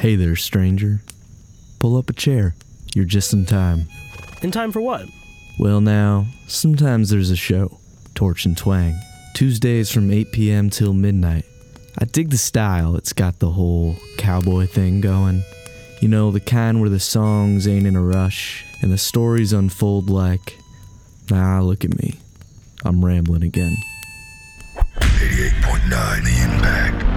Hey there, stranger. Pull up a chair. You're just in time. In time for what? Well now, sometimes there's a show, Torch and Twang, Tuesdays from 8 p.m. till midnight. I dig the style, it's got the whole cowboy thing going. You know, the kind where the songs ain't in a rush, and the stories unfold like, look at me. I'm rambling again. 88.9 The Impact.